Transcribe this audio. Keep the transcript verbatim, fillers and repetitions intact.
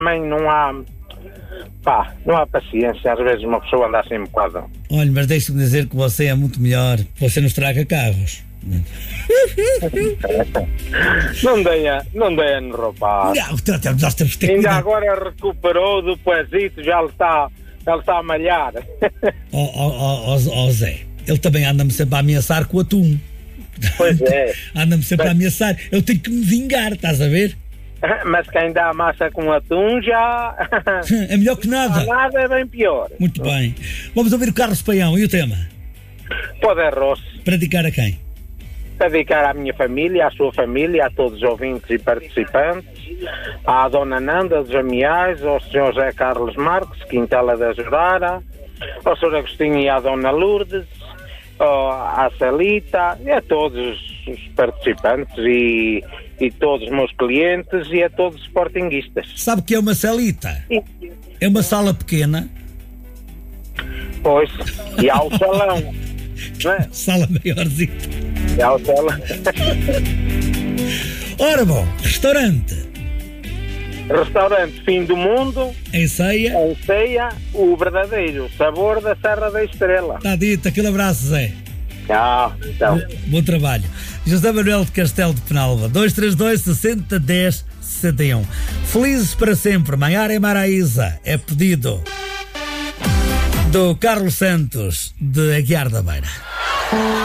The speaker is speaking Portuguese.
também não há, pá, não há paciência. Às vezes uma pessoa anda assim um bocado. Olha, mas deixe-me dizer que você é muito melhor. Você não estraga carros. Não dei a, não dei a enrobar. Não, nós temos que ter Ainda cuidado. agora recuperou do pezito, já ele está ele está a malhar. Ó oh, oh, oh, oh, Zé, ele também anda-me sempre a ameaçar com o atum. Pois é. Anda-me sempre a ameaçar. Eu tenho que me vingar, estás a ver? Mas quem dá massa com atum já. É melhor que nada. Nada é bem pior. Muito bem. Vamos ouvir o Carlos Paião e o tema? Pode arroz. Para dedicar a quem? Para dedicar à minha família, à sua família, a todos os ouvintes e participantes, à Dona Nanda dos Amiais, ao senhor José Carlos Marques, Quintela da Jurara, ao senhor Agostinho e à Dona Lourdes, à Celita e a todos os participantes e, e todos os meus clientes e a todos os sportinguistas. Sabe o que é uma celita? É uma sala pequena. Pois, e há o salão. Não é? Sala maiorzinha. E há o salão. Ora bom, restaurante. Restaurante Fim do Mundo. Em ceia. Em ceia, o verdadeiro sabor da Serra da Estrela. Está dito, aquele abraço, Zé. Tchau. Tchau. Bom, bom trabalho. José Manuel de Castelo de Penalva, dois três dois, sessenta, dez, sessenta e um. Felizes para sempre, Maiara e Maraísa, é pedido do Carlos Santos de Aguiar da Beira.